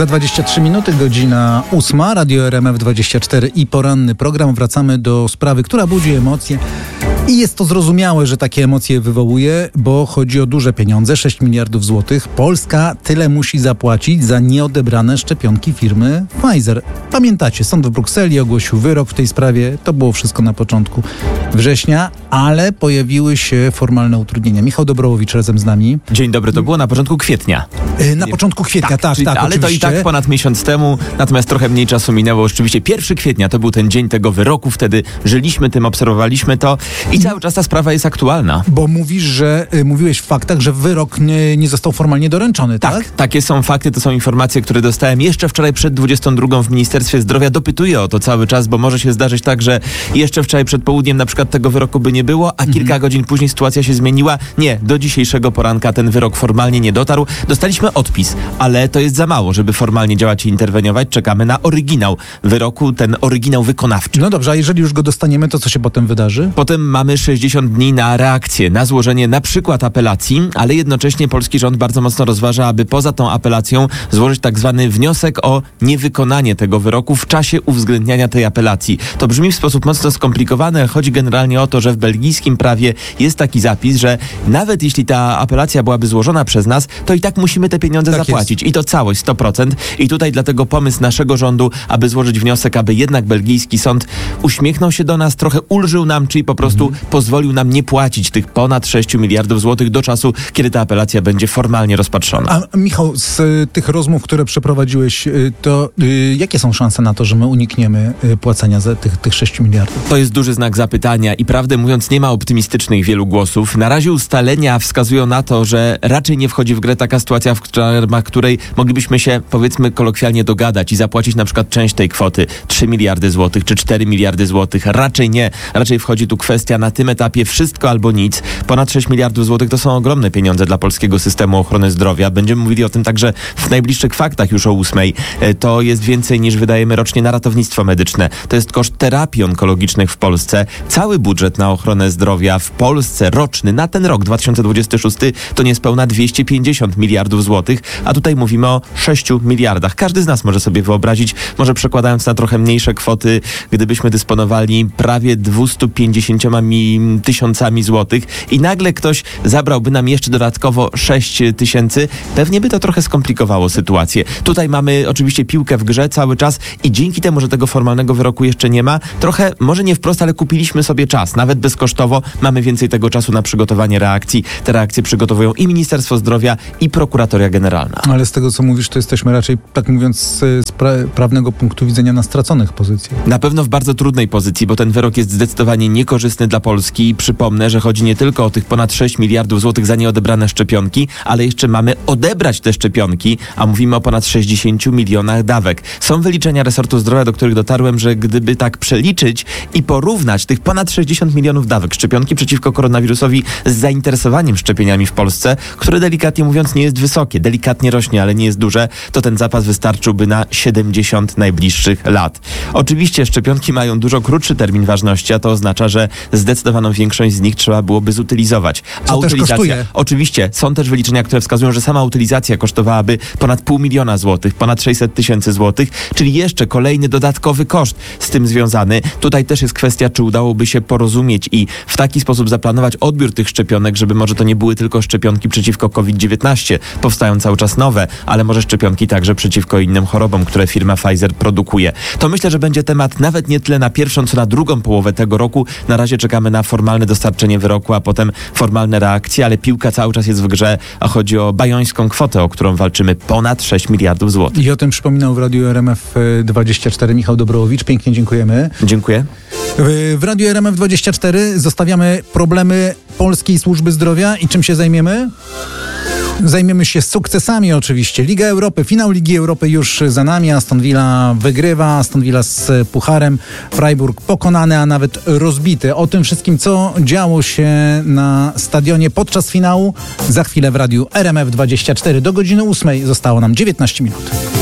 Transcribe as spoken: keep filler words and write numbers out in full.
Za dwadzieścia trzy minuty, godzina ósma, Radio R M F dwadzieścia cztery i poranny program. Wracamy do sprawy, która budzi emocje. I jest to zrozumiałe, że takie emocje wywołuje, bo chodzi o duże pieniądze, sześć miliardów złotych. Polska tyle musi zapłacić za nieodebrane szczepionki firmy Pfizer. Pamiętacie, sąd w Brukseli ogłosił wyrok w tej sprawie. To było wszystko na początku września, ale pojawiły się formalne utrudnienia. Michał Dobrołowicz razem z nami. Dzień dobry, to było na początku kwietnia. Yy, na początku kwietnia, tak, tak, czyli, tak ale oczywiście. to i tak ponad miesiąc temu, natomiast trochę mniej czasu minęło. Oczywiście pierwszego kwietnia to był ten dzień tego wyroku, wtedy żyliśmy tym, obserwowaliśmy to i cały czas ta sprawa jest aktualna. Bo mówisz, że y, mówiłeś w faktach, że wyrok nie, nie został formalnie doręczony, tak? Tak, takie są fakty, to są informacje, które dostałem jeszcze wczoraj przed dwudziestą drugą w Ministerstwie Zdrowia. Dopytuję o to cały czas, bo może się zdarzyć tak, że jeszcze wczoraj przed południem na przykład tego wyroku by nie było, a kilka mhm. godzin później sytuacja się zmieniła. Nie, do dzisiejszego poranka ten wyrok formalnie nie dotarł. Dostaliśmy odpis, ale to jest za mało, żeby formalnie działać i interweniować. Czekamy na oryginał wyroku, ten oryginał wykonawczy. No dobrze, a jeżeli już go dostaniemy, to co się potem wydarzy? Potem mamy sześćdziesiąt dni na reakcję, na złożenie na przykład apelacji, ale jednocześnie polski rząd bardzo mocno rozważa, aby poza tą apelacją złożyć tak zwany wniosek o niewykonanie tego wyroku w czasie uwzględniania tej apelacji. To brzmi w sposób mocno skomplikowany, chodzi generalnie o to, że w belgijskim prawie jest taki zapis, że nawet jeśli ta apelacja byłaby złożona przez nas, to i tak musimy te pieniądze tak zapłacić. Jest. I to całość, sto procent. I tutaj dlatego pomysł naszego rządu, aby złożyć wniosek, aby jednak belgijski sąd uśmiechnął się do nas, trochę ulżył nam, czyli po prostu mhm. pozwolił nam nie płacić tych ponad sześć miliardów złotych do czasu, kiedy ta apelacja będzie formalnie rozpatrzona. A Michał, z y, tych rozmów, które przeprowadziłeś, y, to y, jakie są szanse na to, że my unikniemy y, płacenia za tych, tych sześć miliardów? To jest duży znak zapytania i prawdę mówiąc nie ma optymistycznych wielu głosów. Na razie ustalenia wskazują na to, że raczej nie wchodzi w grę taka sytuacja, w ramach której moglibyśmy się, powiedzmy, kolokwialnie dogadać i zapłacić na przykład część tej kwoty, trzy miliardy złotych czy cztery miliardy złotych. Raczej nie. Raczej wchodzi tu kwestia na tym etapie wszystko albo nic. Ponad sześć miliardów złotych to są ogromne pieniądze dla polskiego systemu ochrony zdrowia. Będziemy mówili o tym także w najbliższych faktach już o ósmej. To jest więcej niż wydajemy rocznie na ratownictwo medyczne. To jest koszt terapii onkologicznych w Polsce. Cały budżet na ochronę zdrowia w Polsce roczny na ten rok dwa tysiące dwudziesty szósty to niespełna dwieście pięćdziesiąt miliardów złotych, a tutaj mówimy o sześciu miliardach. Każdy z nas może sobie wyobrazić, może przekładając na trochę mniejsze kwoty, gdybyśmy dysponowali prawie dwieście pięćdziesiąt tysiącami złotych i nagle ktoś zabrałby nam jeszcze dodatkowo sześć tysięcy, pewnie by to trochę skomplikowało sytuację. Tutaj mamy oczywiście piłkę w grze cały czas i dzięki temu, że tego formalnego wyroku jeszcze nie ma, trochę, może nie wprost, ale kupiliśmy sobie czas. Nawet bezkosztowo mamy więcej tego czasu na przygotowanie reakcji. Te reakcje przygotowują i Ministerstwo Zdrowia, i Prokuratoria Generalna. Ale z tego, co mówisz, to jesteśmy raczej, tak mówiąc, z pra- prawnego punktu widzenia na straconych pozycjach. Na pewno w bardzo trudnej pozycji, bo ten wyrok jest zdecydowanie niekorzystny dla Polski. Przypomnę, że chodzi nie tylko o tych ponad sześć miliardów złotych za nieodebrane szczepionki, ale jeszcze mamy odebrać te szczepionki, a mówimy o ponad sześćdziesięciu milionach dawek. Są wyliczenia resortu zdrowia, do których dotarłem, że gdyby tak przeliczyć i porównać tych ponad sześćdziesiąt milionów dawek szczepionki przeciwko koronawirusowi z zainteresowaniem szczepieniami w Polsce, które delikatnie mówiąc nie jest wysokie, delikatnie rośnie, ale nie jest duże, to ten zapas wystarczyłby na siedemdziesiąt najbliższych lat. Oczywiście szczepionki mają dużo krótszy termin ważności, a to oznacza, że zdecydowaną większość z nich trzeba byłoby zutylizować. Co a też utylizacja, kosztuje. Oczywiście, są też wyliczenia, które wskazują, że sama utylizacja kosztowałaby ponad pół miliona złotych, ponad sześćset tysięcy złotych, czyli jeszcze kolejny dodatkowy koszt z tym związany. Tutaj też jest kwestia, czy udałoby się porozumieć i w taki sposób zaplanować odbiór tych szczepionek, żeby może to nie były tylko szczepionki przeciwko kowid dziewiętnaście, powstają cały czas nowe, ale może szczepionki także przeciwko innym chorobom, które firma Pfizer produkuje. To myślę, że będzie temat nawet nie tyle na pierwszą, co na drugą połowę tego roku. Na razie czekamy na formalne dostarczenie wyroku, a potem formalne reakcje, ale piłka cały czas jest w grze, a chodzi o bajońską kwotę, o którą walczymy, ponad sześć miliardów złotych. I o tym przypominał w Radiu R M F dwadzieścia cztery Michał Dobrołowicz. Pięknie dziękujemy. Dziękuję. W Radiu R M F dwadzieścia cztery zostawiamy problemy polskiej służby zdrowia i czym się zajmiemy? Zajmiemy się sukcesami oczywiście. Liga Europy, finał Ligi Europy już za nami. Aston Villa wygrywa, Aston Villa z pucharem. Freiburg pokonany, a nawet rozbity. O tym wszystkim, co działo się na stadionie podczas finału, za chwilę w Radiu R M F dwadzieścia cztery. Do godziny ósmej zostało nam dziewiętnaście minut.